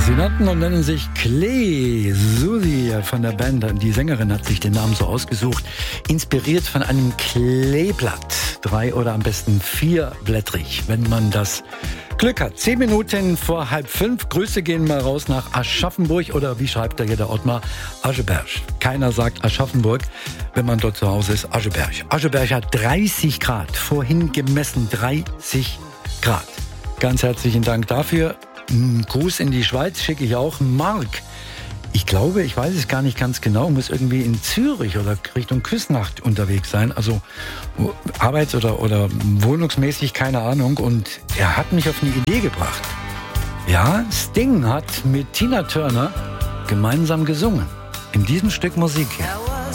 Sie nannten und nennen sich Klee. Susi von der Band, die Sängerin, hat sich den Namen so ausgesucht, inspiriert von einem Kleeblatt. 3 oder am besten 4-blättrig, wenn man das Glück hat. 10 Minuten vor 4:30. Grüße gehen mal raus nach Aschaffenburg oder wie schreibt da hier der Ottmar? Ascheberg. Keiner sagt Aschaffenburg, wenn man dort zu Hause ist. Ascheberg. Ascheberg hat 30 Grad. Vorhin gemessen 30 Grad. Ganz herzlichen Dank dafür. Gruß in die Schweiz schicke ich auch. Mark, ich glaube, ich weiß es gar nicht ganz genau, muss irgendwie in Zürich oder Richtung Küsnacht unterwegs sein. Also arbeits- oder wohnungsmäßig, keine Ahnung. Und er hat mich auf eine Idee gebracht. Ja, Sting hat mit Tina Turner gemeinsam gesungen. In diesem Stück Musik hier.